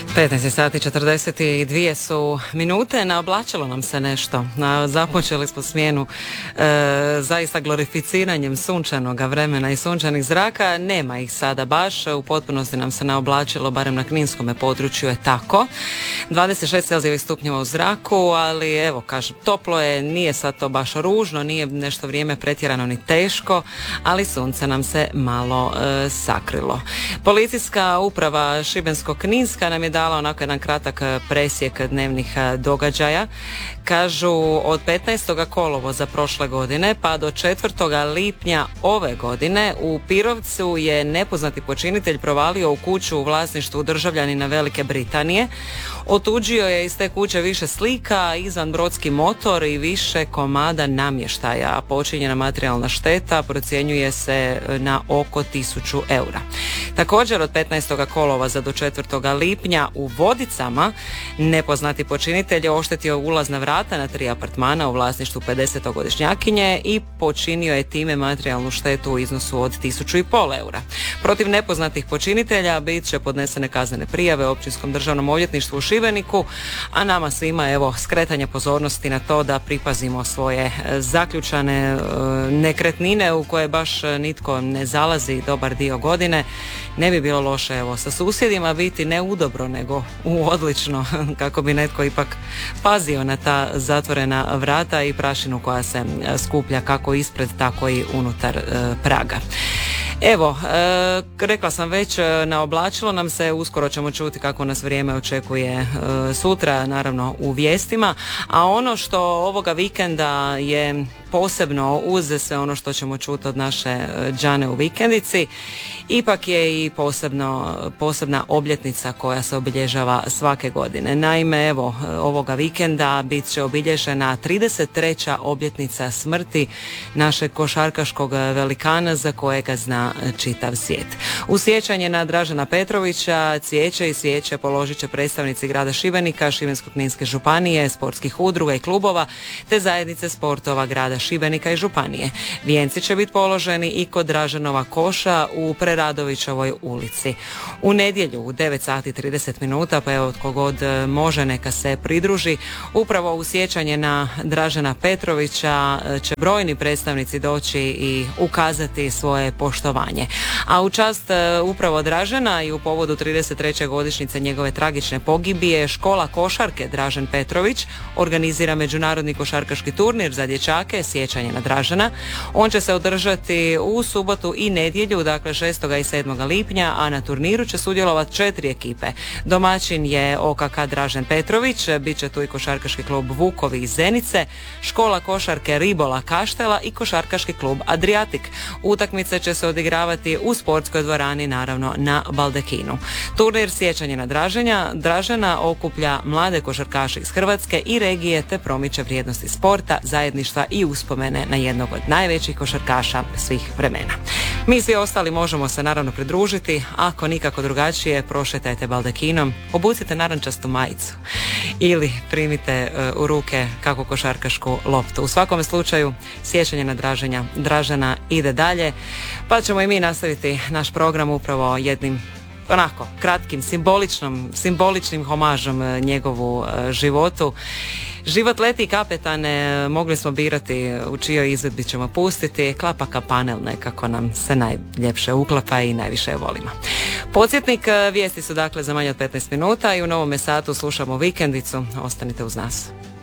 15 sati 42 su minute, naoblačilo nam se nešto. Započeli smo smjenu zaista glorificiranjem sunčanog vremena i sunčanih zraka. Nema ih sada baš, u potpunosti nam se naoblačilo, barem na kninskome području je tako. 26 celzijevih stupnjeva u zraku, ali evo kažem, toplo je, nije sad to baš ružno, nije nešto vrijeme pretjerano ni teško, ali sunce nam se malo sakrilo. Policijska uprava Šibensko-kninska nam je dala onako jedan kratak presjek dnevnih događaja. Kažu od 15. kolovoza prošle godine pa do 4. lipnja ove godine u Pirovcu je nepoznati počinitelj provalio u kuću u vlasništvu državljanina Velike Britanije. Otuđio je iz te kuće više slika, izvanbrodski motor i više komada namještaja. Počinjena materijalna šteta procjenjuje se na oko 1000 eura. Također od 15. kolovoza do 4. lipnja u Vodicama nepoznati počinitelj je oštetio ulazna vrata na 3 apartmana u vlasništvu 50-godišnjakinje i počinio je time materijalnu štetu u iznosu od 1500 eura. Protiv nepoznatih počinitelja bit će podnesene kaznene prijave Općinskom državnom odvjetništvu u Šibeniku, a nama svima evo skretanje pozornosti na to da pripazimo svoje zaključane nekretnine u koje baš nitko ne zalazi dobar dio godine. Ne bi bilo loše evo sa susjedima biti ne udobro nego u odlično, kako bi netko ipak pazio na ta zatvorena vrata i prašinu koja se skuplja kako ispred tako i unutar praga. Evo, rekla sam već, naoblačilo nam se, uskoro ćemo čuti kako nas vrijeme očekuje sutra, naravno u vijestima, a ono što ovoga vikenda je posebno uz sve ono što ćemo čuti od naše Đane u vikendici, ipak je i posebna obljetnica koja se obilježava svake godine. Naime, evo, ovoga vikenda bit će obilježena 33. obljetnica smrti našeg košarkaškog velikana za kojega zna čitav svijet. U sjećanje na Dražena Petrovića cvijeće i svijeće položit će predstavnici grada Šibenika, Šibensko-kninske županije, sportskih udruga i klubova, te zajednice sportova grada Šibenika i županije. Vijenci će biti položeni i kod Draženova koša u Preradovićevoj ulici. U nedjelju u 9 sati 30 minuta, pa evo tko god može neka se pridruži. Upravo u sjećanje na Dražena Petrovića će brojni predstavnici doći i ukazati svoje poštovanje. A u čast upravo Dražena i u povodu 33. godišnjice njegove tragične pogibije, škola košarke Dražen Petrović organizira međunarodni košarkaški turnir za dječake sjećanje na Dražena. On će se održati u subotu i nedjelju, dakle 6. i 7. lipnja, a na turniru će sudjelovati 4 ekipe. Domaćin je OKK Dražen Petrović, bit će tu i košarkaški klub Vukovi iz Zenice, škola košarke Ribola Kaštela i košarkaški klub Adriatik. Utakmice će se odigravati u sportskoj dvorani, naravno na Baldekinu. Turnir sjećanje na Dražena okuplja mlade košarkaše iz Hrvatske i regije te promiče vrijednosti sporta, zajedništva i uspomene na jednog od najvećih košarkaša svih vremena. Mi svi ostali možemo se naravno pridružiti, ako nikako drugačije prošetajte Baldekinom, obucite narančastu majicu ili primite u ruke kako košarkašku loptu. U svakom slučaju sjećanje na Dražena ide dalje, pa ćemo i mi nastaviti naš program upravo jednim onako kratkim, simboličnim homažom njegovu životu. Život leti kapetane, mogli smo birati u čijoj izvedbi ćemo pustiti, klapaka panel nekako nam se najljepše uklapa i najviše je volimo. Podsjetnik, vijesti su dakle za manje od 15 minuta i u novome satu slušamo vikendicu, ostanite uz nas.